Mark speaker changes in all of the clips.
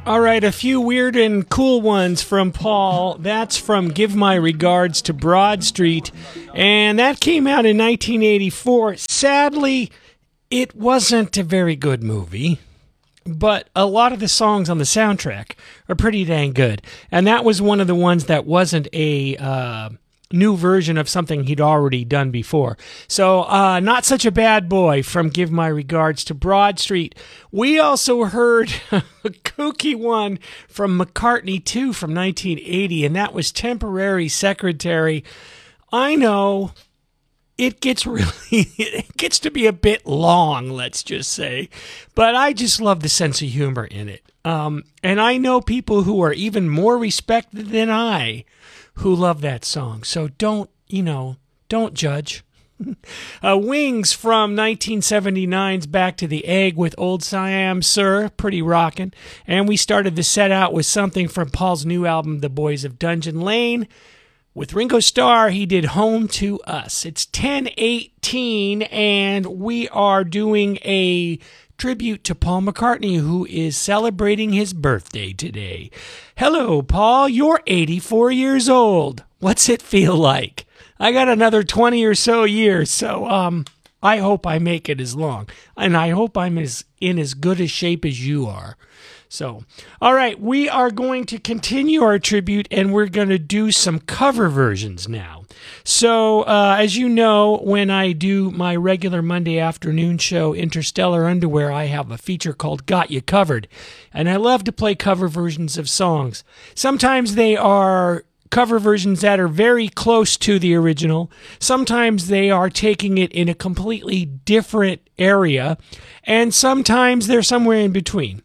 Speaker 1: All right, a few weird and cool ones from Paul. That's from Give My Regards to Broad Street, and that came out in 1984. Sadly, it wasn't a very good movie, but a lot of the songs on the soundtrack are pretty dang good, and that was one of the ones that wasn't a new version of something he'd already done before. So, Not Such a Bad Boy from Give My Regards to Broad Street. We also heard a kooky one from McCartney 2 from 1980, and that was Temporary Secretary. I know it gets to be a bit long, let's just say, but I just love the sense of humor in it. And I know people who are even more respected than I who love that song. So don't judge. Wings from 1979's Back to the Egg with Old Siam Sir, pretty rockin'. And we started the set out with something from Paul's new album, The Boys of Dungeon Lane. With Ringo Starr, he did Home to Us. It's 10:18, and we are doing a tribute to Paul McCartney, who is celebrating his birthday today. Hello, Paul. You're 84 years old. What's it feel like? I got another 20 or so years, so I hope I make it as long, and I hope I'm in as good a shape as you are. So, all right, we are going to continue our tribute, and we're going to do some cover versions now. So, as you know, when I do my regular Monday afternoon show, Interstellar Underwear, I have a feature called Got You Covered, and I love to play cover versions of songs. Sometimes they are cover versions that are very close to the original. Sometimes they are taking it in a completely different area, and sometimes they're somewhere in between.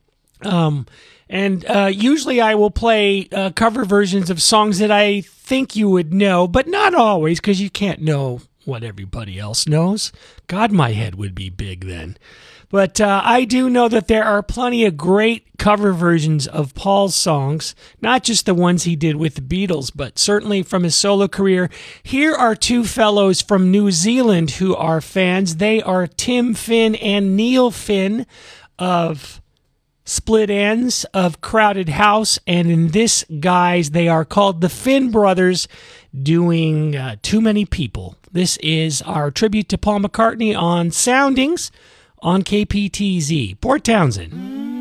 Speaker 1: Usually I will play cover versions of songs that I think you would know, but not always, because you can't know what everybody else knows. God, my head would be big then. But I do know that there are plenty of great cover versions of Paul's songs, not just the ones he did with the Beatles, but certainly from his solo career. Here are two fellows from New Zealand who are fans. They are Tim Finn and Neil Finn of Split Ends, of Crowded House, and in this, guys, they are called the Finn Brothers, doing Too Many People. This is our tribute to Paul McCartney on Soundings on KPTZ. Port Townsend.